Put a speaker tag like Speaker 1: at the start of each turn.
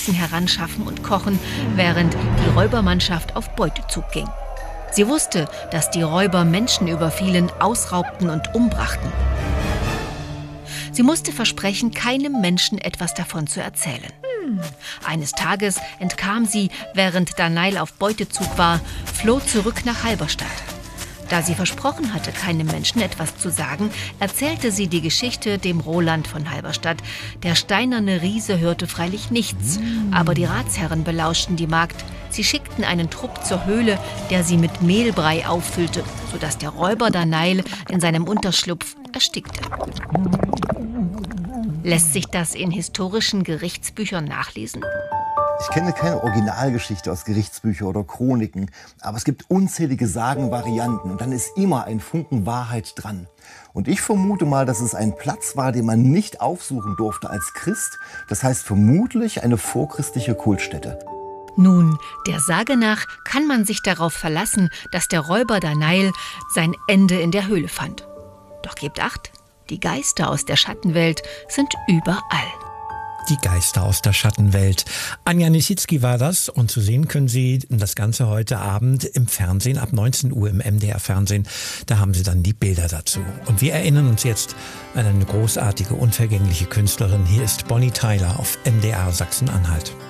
Speaker 1: Essen heranschaffen und kochen, während die Räubermannschaft auf Beutezug ging. Sie wusste, dass die Räuber Menschen überfielen, ausraubten und umbrachten. Sie musste versprechen, keinem Menschen etwas davon zu erzählen. Eines Tages entkam sie, während Danail auf Beutezug war, floh zurück nach Halberstadt. Da sie versprochen hatte, keinem Menschen etwas zu sagen, erzählte sie die Geschichte dem Roland von Halberstadt. Der steinerne Riese hörte freilich nichts, aber die Ratsherren belauschten die Magd. Sie schickten einen Trupp zur Höhle, der sie mit Mehlbrei auffüllte, sodass der Räuber Danail in seinem Unterschlupf erstickte. Lässt sich das in historischen Gerichtsbüchern nachlesen?
Speaker 2: Ich kenne keine Originalgeschichte aus Gerichtsbüchern oder Chroniken, aber es gibt unzählige Sagenvarianten und dann ist immer ein Funken Wahrheit dran. Und ich vermute mal, dass es ein Platz war, den man nicht aufsuchen durfte als Christ. Das heißt vermutlich eine vorchristliche Kultstätte.
Speaker 1: Nun, der Sage nach kann man sich darauf verlassen, dass der Räuber Danail sein Ende in der Höhle fand. Doch gebt Acht, die Geister aus der Schattenwelt sind überall.
Speaker 3: Die Geister aus der Schattenwelt. Anja Nisitzky war das und zu sehen können Sie das Ganze heute Abend im Fernsehen, ab 19 Uhr im MDR-Fernsehen. Da haben Sie dann die Bilder dazu. Und wir erinnern uns jetzt an eine großartige, unvergängliche Künstlerin. Hier ist Bonnie Tyler auf MDR Sachsen-Anhalt.